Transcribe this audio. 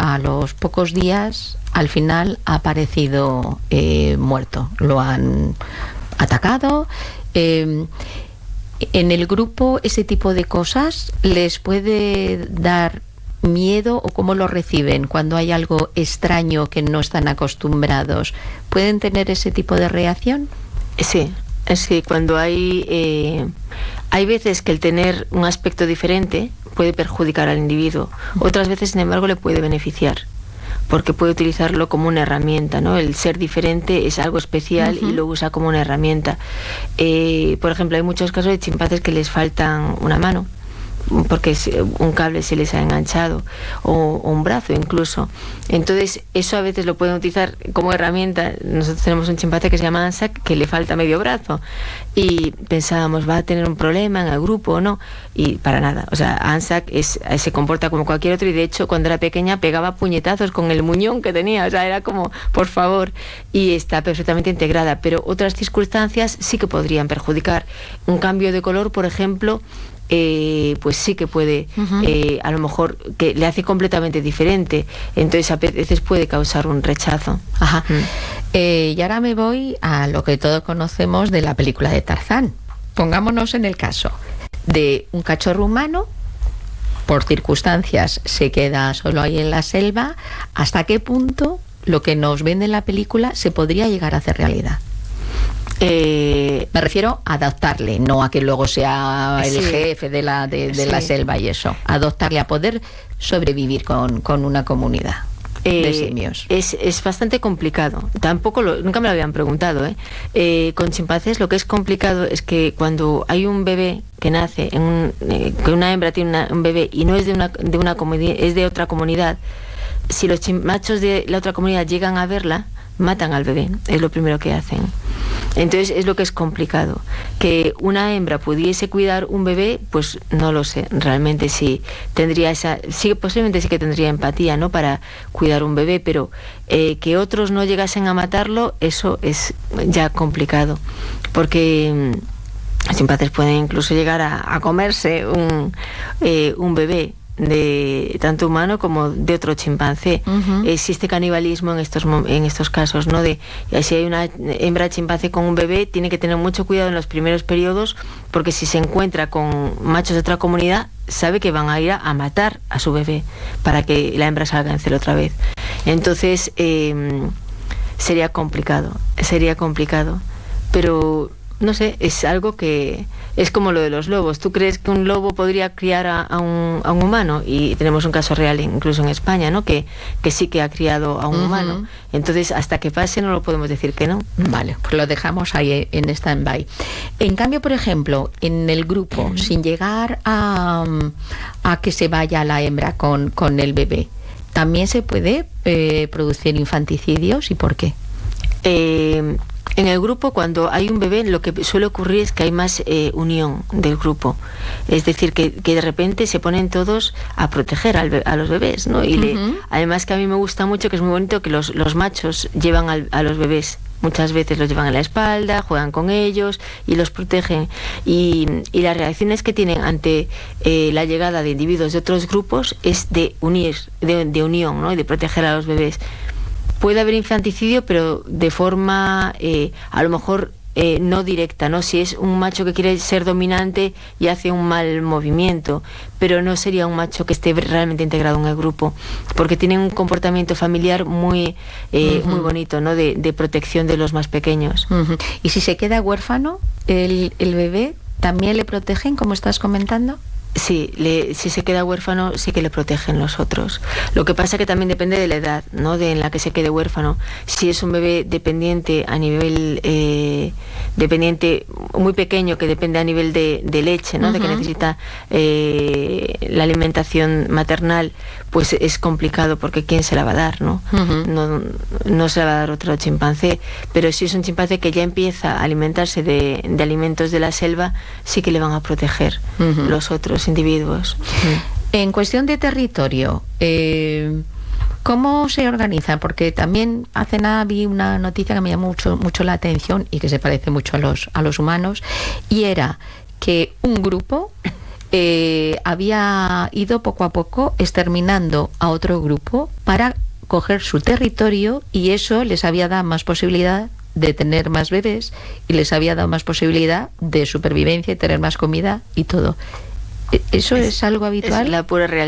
a los pocos días, al final ha aparecido muerto. Lo han atacado. En el grupo, ese tipo de cosas les puede dar miedo, o cómo lo reciben cuando hay algo extraño que no están acostumbrados. ¿Pueden tener ese tipo de reacción? Sí, cuando hay veces que el tener un aspecto diferente puede perjudicar al individuo. Otras veces, sin embargo, le puede beneficiar, porque puede utilizarlo como una herramienta, ¿no? El ser diferente es algo especial y lo usa como una herramienta. Por ejemplo, hay muchos casos de chimpancés que les faltan una mano, porque un cable se les ha enganchado, o un brazo incluso. Entonces eso a veces lo pueden utilizar como herramienta. Nosotros tenemos un chimpancé que se llama Anzac, que le falta medio brazo, y pensábamos, va a tener un problema en el grupo o no, y para nada. O sea, Anzac se comporta como cualquier otro, y de hecho cuando era pequeña pegaba puñetazos con el muñón que tenía, o sea, era como, por favor, y está perfectamente integrada. Pero otras circunstancias sí que podrían perjudicar. Un cambio de color, por ejemplo, pues sí que puede, a lo mejor, que le hace completamente diferente, entonces a veces puede causar un rechazo. Ajá. Y ahora me voy a lo que todos conocemos de la película de Tarzán. Pongámonos en el caso de un cachorro humano, por circunstancias se queda solo ahí en la selva. ¿Hasta qué punto lo que nos vende en la película se podría llegar a hacer realidad? Me refiero a adaptarle, no a que luego sea el jefe de la selva y eso. Adoptarle a poder sobrevivir con una comunidad de simios. Es bastante complicado. Nunca me lo habían preguntado, con chimpancés lo que es complicado es que cuando hay un bebé que nace, que una hembra tiene un bebé y no es de una comunidad, es de otra comunidad, si los machos de la otra comunidad llegan a verla, matan al bebé, es lo primero que hacen. Entonces es lo que es complicado. Que una hembra pudiese cuidar un bebé, pues no lo sé, realmente sí tendría posiblemente sí que tendría empatía, ¿no?, para cuidar un bebé, pero que otros no llegasen a matarlo, eso es ya complicado, porque los chimpancés pueden incluso llegar a comerse un bebé, de tanto humano como de otro chimpancé. Existe canibalismo en estos casos, ¿no? Si hay una hembra chimpancé con un bebé, tiene que tener mucho cuidado en los primeros periodos, porque si se encuentra con machos de otra comunidad, sabe que van a ir a matar a su bebé para que la hembra salga en celo otra vez. Entonces sería complicado, pero no sé, es algo que es como lo de los lobos. ¿Tú crees que un lobo podría criar a un humano? Y tenemos un caso real incluso en España, ¿no?, que sí que ha criado a un humano. Entonces, hasta que pase no lo podemos decir que no. Vale, pues lo dejamos ahí en stand-by. En cambio, por ejemplo, en el grupo, sin llegar a que se vaya la hembra con el bebé, ¿también se puede producir infanticidios? ¿Y por qué? En el grupo, cuando hay un bebé, lo que suele ocurrir es que hay más unión del grupo. Es decir, que de repente se ponen todos a proteger a los bebés, ¿no? Y además, que a mí me gusta mucho, que es muy bonito, que los machos llevan a los bebés. Muchas veces los llevan en la espalda, juegan con ellos y los protegen. Y las reacciones que tienen ante la llegada de individuos de otros grupos es de unión, ¿no?, y de proteger a los bebés. Puede haber infanticidio, pero de forma a lo mejor no directa, ¿no? Si es un macho que quiere ser dominante y hace un mal movimiento, pero no sería un macho que esté realmente integrado en el grupo, porque tiene un comportamiento familiar muy bonito, ¿no?, de protección de los más pequeños. ¿Y si se queda huérfano el bebé, también le protegen, como estás comentando? Sí, si se queda huérfano, sí que le protegen los otros. Lo que pasa que también depende de la edad, ¿no?, en la que se quede huérfano. Si es un bebé dependiente a nivel dependiente muy pequeño, que depende a nivel de leche, ¿no?, de que necesita la alimentación maternal, pues es complicado, porque ¿quién se la va a dar, no? No se la va a dar otro chimpancé. Pero si es un chimpancé que ya empieza a alimentarse de alimentos de la selva, sí que le van a proteger los otros individuos. En cuestión de territorio, ¿cómo se organiza? Porque también hace nada vi una noticia que me llamó mucho la atención y que se parece mucho a los humanos, y era que un grupo había ido poco a poco exterminando a otro grupo para coger su territorio, y eso les había dado más posibilidad de tener más bebés y les había dado más posibilidad de supervivencia y tener más comida y todo. ¿Eso es algo habitual? Es la pura realidad.